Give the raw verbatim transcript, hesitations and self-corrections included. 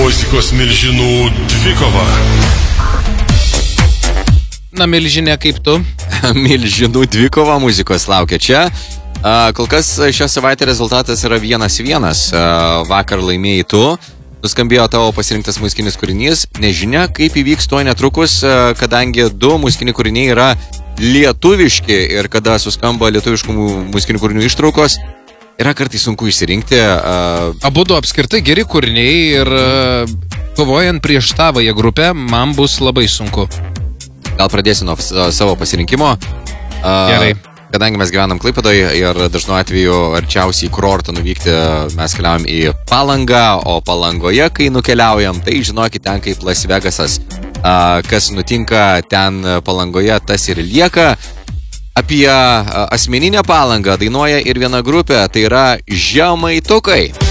Muzikos milžinų dvikova. Na, milžinė kaip tu? Milžinų dvikova muzikos laukia čia. Uh, kol kas šią savaitę rezultatas yra vienas vienas. Uh, vakar laimėjai tu. Nuskambėjo tavo pasirinktas muzikinis kūrinys. Nežinia, kaip įvyks to netrukus, uh, kadangi du muzikiniai kūriniai yra lietuviški ir kada suskamba lietuviškų muzikinių kūrinių ištraukos, yra kartais sunku išsirinkti. Uh... Abudu apskritai geri kūriniai ir uh, kovojant prieš tavąją grupę, man bus labai sunku. Gal pradėsiu nuo savo pasirinkimo. Uh, Gerai. Kadangi mes gyvenam Klaipėdoje ir dažnu atveju arčiausiai į kurortą nuvykti, mes keliaujam į Palangą, o Palangoje, kai nukeliaujam, tai žinokit ten kaip Las Vegasas. Uh, kas nutinka ten Palangoje, tas ir lieka. Apie uh, asmeninę Palangą dainuoja ir viena grupė, tai yra Žemaitukai.